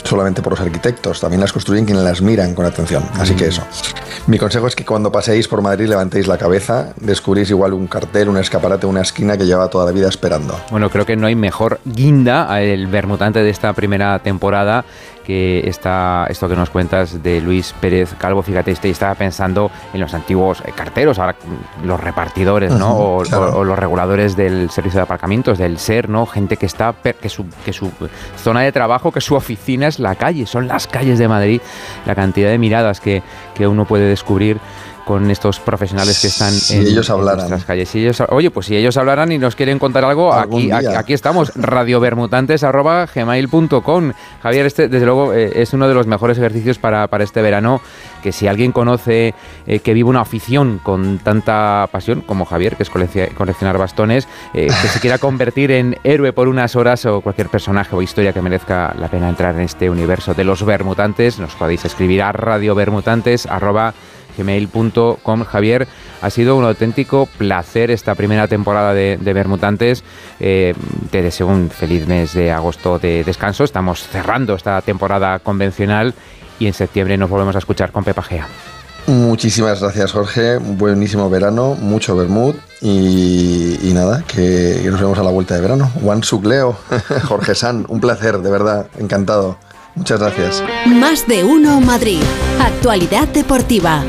solamente por los arquitectos, también las construyen quienes las miran con atención. Así que eso. Mi consejo es que cuando paséis por Madrid levantéis la cabeza, descubrís igual un cartel, un escaparate, una esquina que lleva toda la vida esperando. Bueno, creo que no hay mejor guinda al bermutante de esta primera temporada que esto que nos cuentas de Luis Pérez Calvo. Fíjate, estaba pensando en los antiguos carteros, ahora los repartidores, ¿no? Claro. O los reguladores del servicio de aparcamientos, del SER, ¿no? Gente que está que su zona de trabajo, que su oficina es la calle, son las calles de Madrid. La cantidad de miradas que uno puede descubrir con estos profesionales que están en nuestras calles. Si ellos hablaran y nos quieren contar algo, aquí estamos, radiobermutantes@gmail.com. Javier, desde luego es uno de los mejores ejercicios para este verano, que si alguien conoce que vive una afición con tanta pasión como Javier, que es coleccionar bastones, que se quiera convertir en héroe por unas horas, o cualquier personaje o historia que merezca la pena entrar en este universo de los bermutantes, nos podéis escribir a radiobermutantes@gmail.com. Javier, ha sido un auténtico placer esta primera temporada de Bermutantes. Te deseo un feliz mes de agosto de descanso. Estamos cerrando esta temporada convencional y en septiembre nos volvemos a escuchar con Pepa Gea. Muchísimas gracias, Jorge. Buenísimo verano, mucho vermut y nada, que nos vemos a la vuelta de verano. Juan Sucleo, Jorge San, un placer, de verdad, encantado. Muchas gracias. Más de uno Madrid. Actualidad deportiva.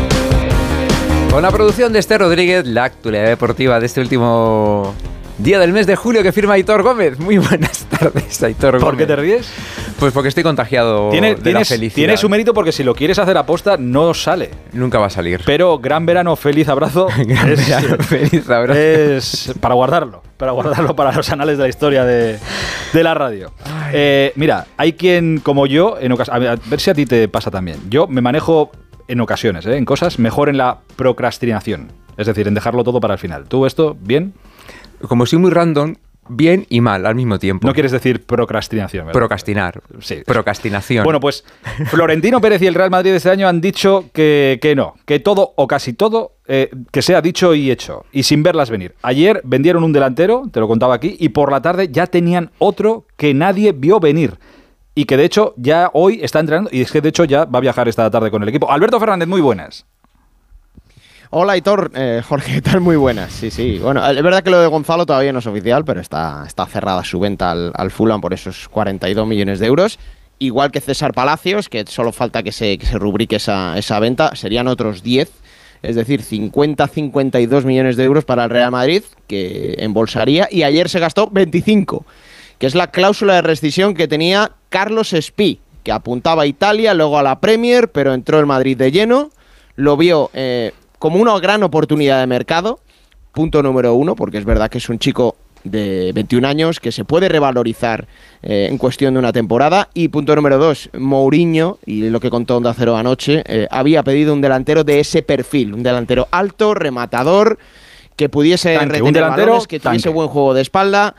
Con la producción de Esther Rodríguez, la actualidad deportiva de este último día del mes de julio que firma Aitor Gómez. Muy buenas tardes, Aitor Gómez. ¿Por qué te ríes? Pues porque estoy contagiado de la felicidad. Tiene su mérito, porque si lo quieres hacer aposta, no sale. Nunca va a salir. Pero gran verano, feliz abrazo. Feliz abrazo. Es para guardarlo para los anales de la historia de la radio. Mira, hay quien, como yo, a ver si a ti te pasa también. Yo me manejo en ocasiones, en cosas, mejor en la procrastinación. Es decir, en dejarlo todo para el final. ¿Tú esto, bien? Como soy muy random, bien y mal al mismo tiempo. No quieres decir procrastinación, ¿verdad? Procrastinar. Sí. Procrastinación. Bueno, pues Florentino Pérez y el Real Madrid este año han dicho que no, que todo o casi todo que sea dicho y hecho, y sin verlas venir. Ayer vendieron un delantero, te lo contaba aquí, y por la tarde ya tenían otro que nadie vio venir. Y que de hecho ya hoy está entrenando, y es que de hecho ya va a viajar esta tarde con el equipo. Alberto Fernández, muy buenas. Hola, Aitor. Jorge, ¿qué tal? Muy buenas. Sí. Bueno, es verdad que lo de Gonzalo todavía no es oficial, pero está cerrada su venta al Fulham por esos 42 millones de euros. Igual que César Palacios, que solo falta que se rubrique esa venta, serían otros 10. Es decir, 52 millones de euros para el Real Madrid, que embolsaría, y ayer se gastó 25, que es la cláusula de rescisión que tenía Carlos Espí, que apuntaba a Italia, luego a la Premier, pero entró el Madrid de lleno, lo vio como una gran oportunidad de mercado, punto número 1, porque es verdad que es un chico de 21 años que se puede revalorizar en cuestión de una temporada. Y punto número 2, Mourinho, y lo que contó Onda Cero anoche, había pedido un delantero de ese perfil, un delantero alto, rematador, que pudiese retener balones, que tuviese buen juego de espalda.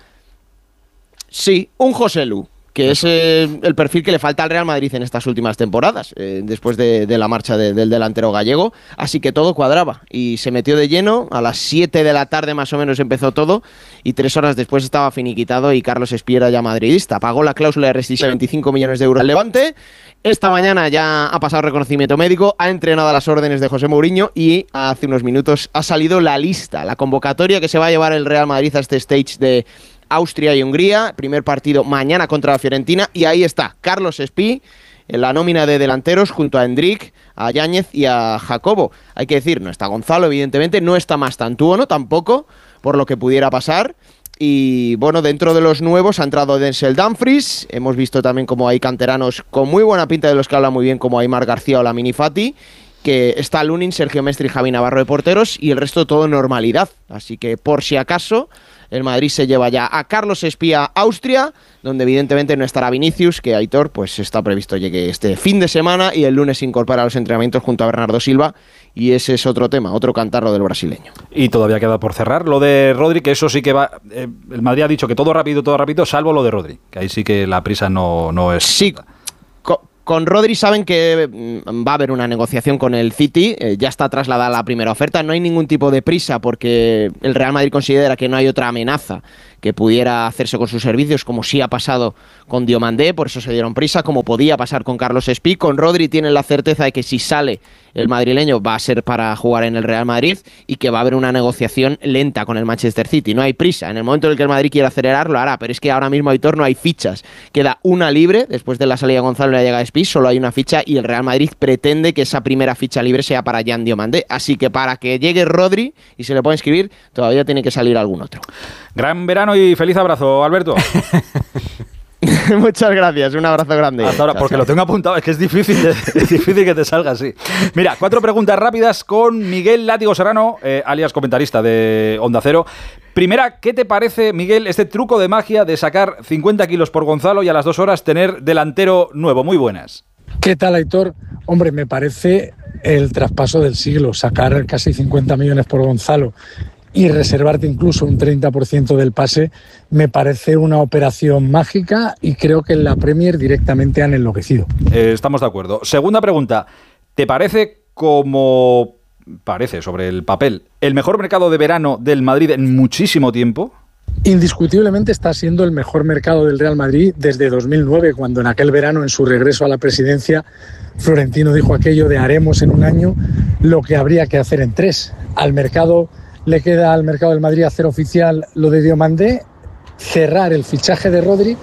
Sí, un Joselu, que es el perfil que le falta al Real Madrid en estas últimas temporadas, después de la marcha del delantero gallego. Así que todo cuadraba y se metió de lleno. A las 7 de la tarde más o menos empezó todo, y 3 horas después estaba finiquitado y Carlos Espí era ya madridista. Pagó la cláusula de rescisión de 25 millones de euros al Levante. Esta mañana ya ha pasado reconocimiento médico, ha entrenado a las órdenes de José Mourinho, y hace unos minutos ha salido la lista, la convocatoria que se va a llevar el Real Madrid a este stage de Austria y Hungría. Primer partido mañana contra la Fiorentina, y ahí está Carlos Espí en la nómina de delanteros junto a Endrick, a Yáñez y a Jacobo. Hay que decir, no está Gonzalo, evidentemente, no está Mastantuono tampoco, por lo que pudiera pasar. Y bueno, dentro de los nuevos ha entrado Denzel Dumfries. Hemos visto también como hay canteranos con muy buena pinta, de los que habla muy bien, como Aimar García o Lamine Fati, que está Lunin, Sergio Mestre y Javi Navarro de porteros, y el resto todo en normalidad. Así que por si acaso, el Madrid se lleva ya a Carlos Espí a Austria, donde evidentemente no estará Vinicius, que Aitor pues está previsto llegue este fin de semana, y el lunes se incorpora a los entrenamientos junto a Bernardo Silva, y ese es otro tema, otro cantarro del brasileño. Y todavía queda por cerrar lo de Rodri, que eso sí que va... el Madrid ha dicho que todo rápido, salvo lo de Rodri, que ahí sí que la prisa no es... Sí. Con Rodri saben que va a haber una negociación con el City, ya está trasladada la primera oferta, no hay ningún tipo de prisa porque el Real Madrid considera que no hay otra amenaza que pudiera hacerse con sus servicios, como sí ha pasado con Diomandé, por eso se dieron prisa, como podía pasar con Carlos Espí. Con Rodri tienen la certeza de que si sale el madrileño va a ser para jugar en el Real Madrid y que va a haber una negociación lenta con el Manchester City. No hay prisa, en el momento en el que el Madrid quiera acelerar lo hará, pero es que ahora mismo, Aitor, no hay fichas. Queda una libre, después de la salida de Gonzalo y la llegada de Espí, solo hay una ficha y el Real Madrid pretende que esa primera ficha libre sea para Jan Diomandé. Así que para que llegue Rodri y se le pueda inscribir, todavía tiene que salir algún otro. Gran verano y feliz abrazo, Alberto. Muchas gracias, un abrazo grande. Hasta ahora, porque lo tengo apuntado, es que es difícil que te salga así. Mira, 4 preguntas rápidas con Miguel Látigo Serrano, alias comentarista de Onda Cero. Primera, ¿qué te parece, Miguel, este truco de magia de sacar 50 kilos por Gonzalo y a las 2 horas tener delantero nuevo? Muy buenas. ¿Qué tal, Aitor? Hombre, me parece el traspaso del siglo, sacar casi 50 millones por Gonzalo y reservarte incluso un 30% del pase, me parece una operación mágica y creo que en la Premier directamente han enloquecido. Estamos de acuerdo. Segunda pregunta, ¿te parece sobre el papel el mejor mercado de verano del Madrid en muchísimo tiempo? Indiscutiblemente está siendo el mejor mercado del Real Madrid desde 2009, cuando en aquel verano, en su regreso a la presidencia, Florentino dijo aquello de haremos en un año lo que habría que hacer en 3. Le queda al mercado del Madrid hacer oficial lo de Diomandé, cerrar el fichaje de Rodri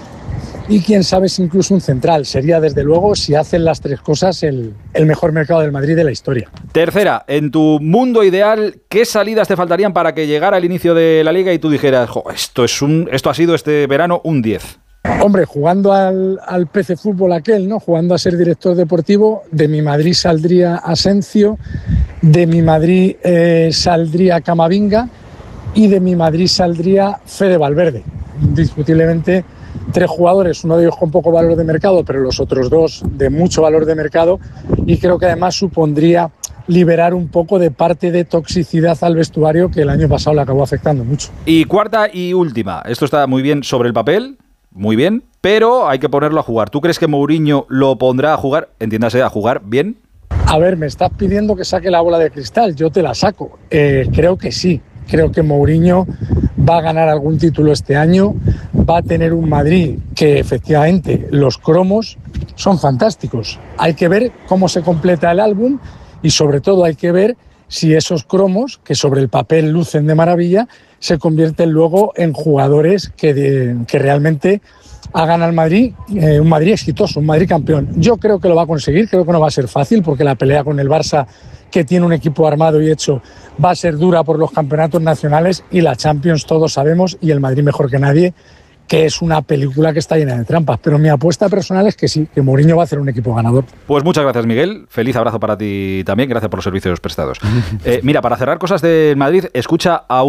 y quién sabe si incluso un central. Sería, desde luego, si hacen las 3 cosas, el mejor mercado del Madrid de la historia. Tercera, en tu mundo ideal, ¿qué salidas te faltarían para que llegara el inicio de la Liga y tú dijeras, esto ha sido este verano un 10? Hombre, jugando al PC Fútbol aquel, ¿no? Jugando a ser director deportivo, de mi Madrid saldría Asencio, de mi Madrid saldría Camavinga y de mi Madrid saldría Fede Valverde. Indiscutiblemente 3 jugadores, uno de ellos con poco valor de mercado, pero los otros 2 de mucho valor de mercado, y creo que además supondría liberar un poco de parte de toxicidad al vestuario que el año pasado le acabó afectando mucho. Y cuarta y última, esto está muy bien sobre el papel, muy bien, pero hay que ponerlo a jugar. ¿Tú crees que Mourinho lo pondrá a jugar, entiéndase, a jugar bien? A ver, me estás pidiendo que saque la bola de cristal, yo te la saco. Creo que sí. Creo que Mourinho va a ganar algún título este año, va a tener un Madrid que efectivamente los cromos son fantásticos. Hay que ver cómo se completa el álbum y sobre todo hay que ver si esos cromos, que sobre el papel lucen de maravilla, se convierten luego en jugadores que realmente hagan al Madrid un Madrid exitoso, un Madrid campeón. Yo creo que lo va a conseguir, creo que no va a ser fácil porque la pelea con el Barça, que tiene un equipo armado y hecho, va a ser dura por los campeonatos nacionales y la Champions todos sabemos, y el Madrid mejor que nadie, que es una película que está llena de trampas. Pero mi apuesta personal es que sí, que Mourinho va a hacer un equipo ganador. Pues muchas gracias, Miguel. Feliz abrazo para ti también. Gracias por los servicios prestados. Mira, para cerrar cosas del Madrid, escucha a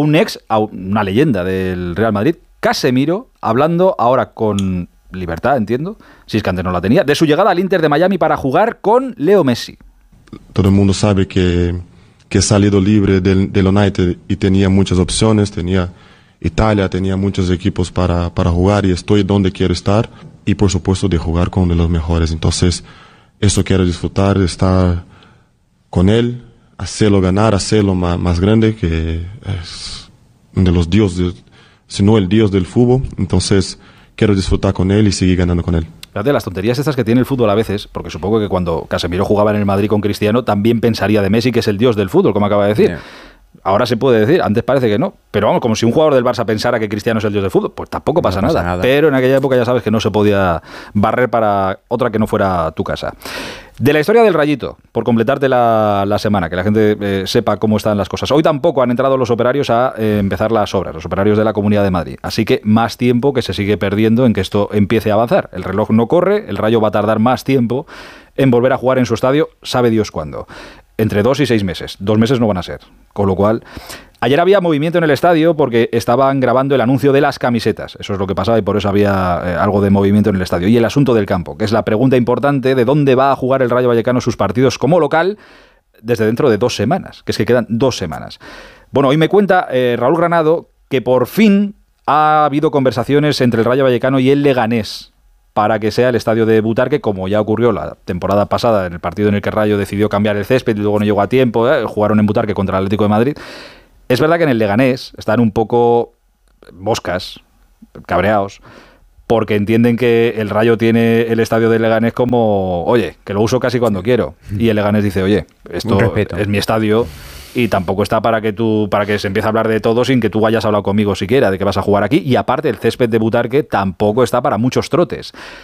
una leyenda del Real Madrid, Casemiro, hablando ahora con libertad, entiendo, si es que antes no la tenía, de su llegada al Inter de Miami para jugar con Leo Messi. Todo el mundo sabe que he salido libre del United y tenía muchas opciones, tenía Italia, tenía muchos equipos para jugar y estoy donde quiero estar y por supuesto de jugar con uno de los mejores. Entonces, eso quiero disfrutar, de estar con él, hacerlo ganar, hacerlo más grande, que es uno de los dioses, si no el dios del fútbol. Entonces, quiero disfrutar con él y seguir ganando con él. Fíjate, las tonterías estas que tiene el fútbol a veces, porque supongo que cuando Casemiro jugaba en el Madrid con Cristiano también pensaría de Messi que es el dios del fútbol, como acaba de decir. Yeah. Ahora se puede decir, antes parece que no. Pero vamos, como si un jugador del Barça pensara que Cristiano es el dios del fútbol, pues tampoco pasa nada. Pero en aquella época ya sabes que no se podía barrer para otra que no fuera tu casa. De la historia del Rayito, por completarte la semana, que la gente sepa cómo están las cosas. Hoy tampoco han entrado los operarios a empezar las obras, los operarios de la Comunidad de Madrid. Así que más tiempo que se sigue perdiendo en que esto empiece a avanzar. El reloj no corre, el Rayo va a tardar más tiempo en volver a jugar en su estadio, sabe Dios cuándo. Entre 2 y 6 meses. 2 meses no van a ser. Con lo cual, ayer había movimiento en el estadio porque estaban grabando el anuncio de las camisetas. Eso es lo que pasaba y por eso había algo de movimiento en el estadio. Y el asunto del campo, que es la pregunta importante de dónde va a jugar el Rayo Vallecano sus partidos como local desde dentro de 2 semanas. Que es que quedan 2 semanas. Bueno, hoy me cuenta Raúl Granado que por fin ha habido conversaciones entre el Rayo Vallecano y el Leganés para que sea el estadio de Butarque, como ya ocurrió la temporada pasada en el partido en el que el Rayo decidió cambiar el césped y luego no llegó a tiempo, jugaron en Butarque contra el Atlético de Madrid. Es verdad que en el Leganés están un poco moscas cabreados, porque entienden que el Rayo tiene el estadio de Leganés como, oye, que lo uso casi cuando quiero. Y el Leganés dice, oye, esto es mi estadio y tampoco está para que se empiece a hablar de todo sin que tú hayas hablado conmigo siquiera de que vas a jugar aquí. Y aparte, el césped de Butarque tampoco está para muchos trotes.